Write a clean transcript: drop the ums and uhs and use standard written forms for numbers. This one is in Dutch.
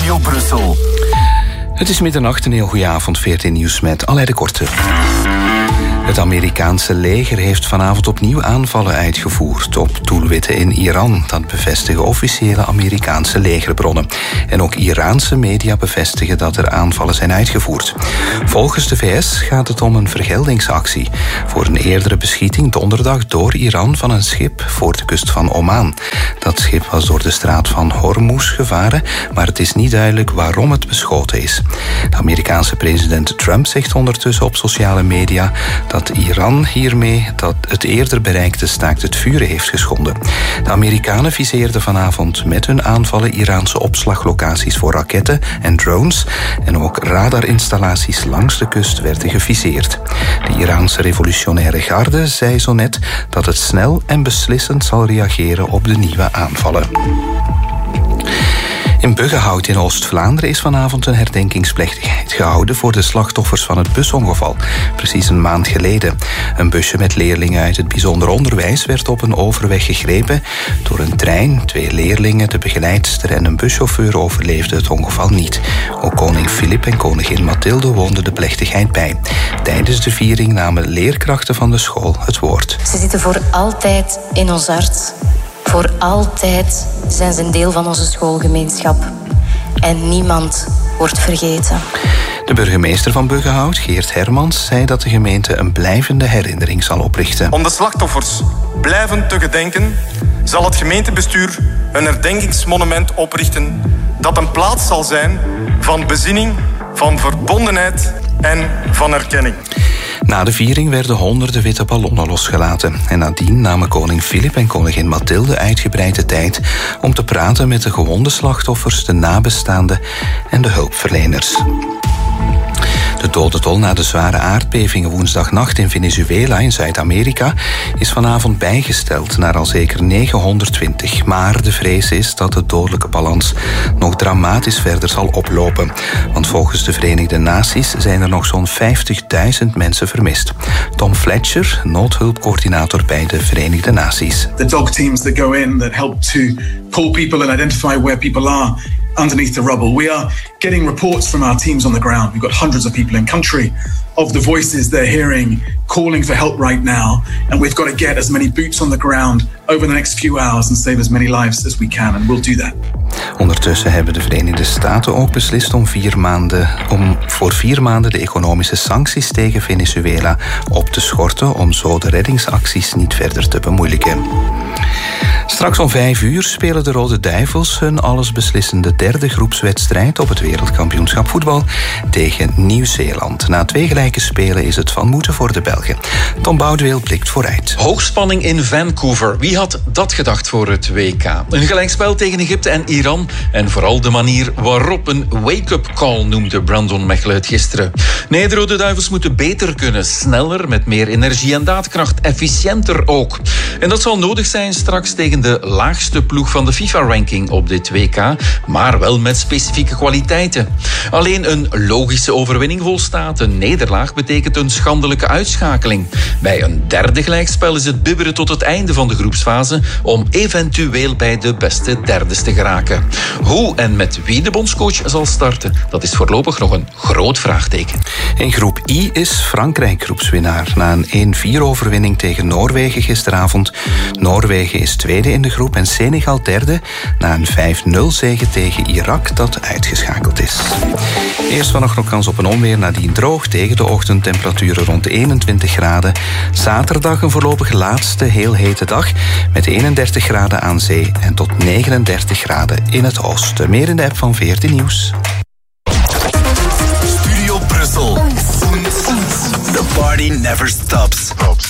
Studio Brussel. Het is middernacht, een heel goede avond. 14 Nieuws met Aleid de Korte. Het Amerikaanse leger heeft vanavond opnieuw aanvallen uitgevoerd op doelwitten in Iran. Dat bevestigen officiële Amerikaanse legerbronnen. En ook Iraanse media bevestigen dat er aanvallen zijn uitgevoerd. Volgens de VS gaat het om een vergeldingsactie voor een eerdere beschieting donderdag door Iran van een schip voor de kust van Oman. Dat schip was door de straat van Hormuz gevaren, maar het is niet duidelijk waarom het beschoten is. De Amerikaanse president Trump zegt ondertussen op sociale media dat Iran hiermee het eerder bereikte staakt het vuren heeft geschonden. De Amerikanen viseerden vanavond met hun aanvallen Iraanse opslaglocaties voor raketten en drones en ook radarinstallaties langs de kust werden geviseerd. De Iraanse revolutionaire garde zei zo net dat het snel en beslissend zal reageren op de nieuwe aanvallen. In Buggenhout in Oost-Vlaanderen is vanavond een herdenkingsplechtigheid gehouden voor de slachtoffers van het busongeval, precies een maand geleden. Een busje met leerlingen uit het bijzonder onderwijs werd op een overweg gegrepen door een trein. 2 leerlingen, de begeleidster en een buschauffeur overleefden het ongeval niet. Ook koning Filip en koningin Mathilde woonden de plechtigheid bij. Tijdens de viering namen leerkrachten van de school het woord. Ze zitten voor altijd in ons hart. Voor altijd zijn ze een deel van onze schoolgemeenschap. En niemand wordt vergeten. De burgemeester van Buggenhout, Geert Hermans, zei dat de gemeente een blijvende herinnering zal oprichten. Om de slachtoffers blijvend te gedenken, zal het gemeentebestuur een herdenkingsmonument oprichten dat een plaats zal zijn van bezinning, van verbondenheid en van erkenning. Na de viering werden honderden witte ballonnen losgelaten. En nadien namen koning Filip en koningin Mathilde uitgebreid de tijd om te praten met de gewonde slachtoffers, de nabestaanden en de hulpverleners. De dodentol na de zware aardbevingen woensdagnacht in Venezuela in Zuid-Amerika is vanavond bijgesteld naar al zeker 920. Maar de vrees is dat de dodelijke balans nog dramatisch verder zal oplopen. Want volgens de Verenigde Naties zijn er nog zo'n 50.000 mensen vermist. Tom Fletcher, noodhulpcoördinator bij de Verenigde Naties. The dog teams that go in that help to pull people and identify where people are underneath the rubble. We are getting reports from our teams on the ground. We've got hundreds of people in country of the voices they're hearing calling for help right now. And we've got to get as many boots on the ground over the next few hours and save as many lives as we can. And we'll do that. Ondertussen hebben de Verenigde Staten ook beslist om voor 4 maanden de economische sancties tegen Venezuela op te schorten, om zo de reddingsacties niet verder te bemoeilijken. Straks om 5 uur spelen de Rode Duivels hun allesbeslissende 3e groepswedstrijd op het wereldkampioenschap voetbal tegen Nieuw-Zeeland. Na 2 gelijke spelen is het van moeten voor de Belgen. Tom Boudeweel blikt vooruit. Hoogspanning in Vancouver. Wie had dat gedacht voor het WK? Een gelijkspel tegen Egypte en Iran. En vooral de manier waarop een wake-up call noemde Brandon Mechelen het gisteren. Nee, de Rode Duivels moeten beter kunnen. Sneller, met meer energie en daadkracht. Efficiënter ook. En dat zal nodig zijn straks tegen de laagste ploeg van de FIFA-ranking op dit WK, maar wel met specifieke kwaliteiten. Alleen een logische overwinning volstaat. Een nederlaag betekent een schandelijke uitschakeling. Bij een 3e gelijkspel is het bibberen tot het einde van de groepsfase om eventueel bij de beste derdes te geraken. Hoe en met wie de bondscoach zal starten, dat is voorlopig nog een groot vraagteken. In groep I is Frankrijk groepswinnaar na een 1-4 overwinning tegen Noorwegen gisteravond. Noorwegen is tweede in de groep en Senegal derde na een 5-0 zege tegen Irak dat uitgeschakeld is. Eerst van nog kans op een onweer, nadien droog tegen de ochtendtemperaturen rond de 21 graden. Zaterdag een voorlopig laatste heel hete dag met 31 graden aan zee en tot 39 graden in het oosten. Meer in de app van 14 Nieuws. Studio Brussel. The party never stops.